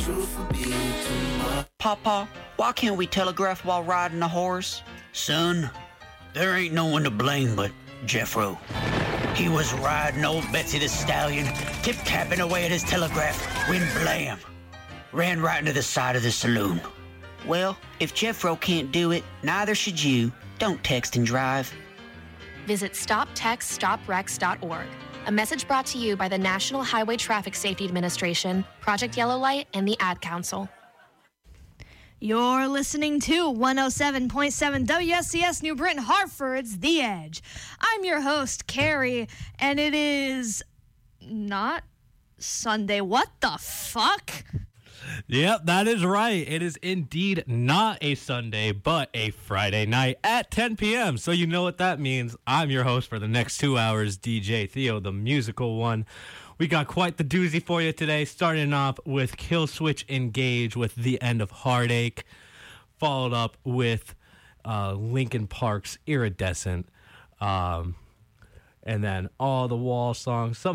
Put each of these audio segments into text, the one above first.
Papa, why can't we telegraph while riding a horse? Son, there ain't no one to blame but Jeffro. He was riding old Betsy the Stallion, tip-tapping away at his telegraph, when blam! Ran right into the side of the saloon. Well, if Jeffro can't do it, neither should you. Don't text and drive. Visit StopTextStopWrecks.org. A message brought to you by the National Highway Traffic Safety Administration, Project Yellow Light, and the Ad Council. You're listening to 107.7 WSCS New Britain Hartford's The Edge. I'm your host, Carrie, and it is not Sunday. What the fuck? Yep, that is right. It is indeed not a Sunday, but a Friday night at 10 p.m. So you know what that means. I'm your host for the next 2 hours, DJ Theo, the musical one. We got quite the doozy for you today, starting off with Killswitch Engage with The End of Heartache, followed up with Linkin Park's Iridescent, and then all the Wall songs, some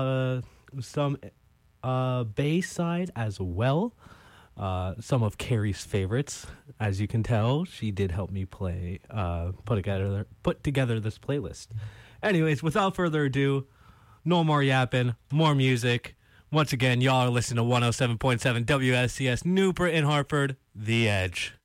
Bayside as well. Some of Carrie's favorites, as you can tell. She did help me play, put together this playlist. Anyways, without further ado, no more yapping, more music. Once again, y'all are listening to 107.7 WSCS New Britain Hartford, The Edge.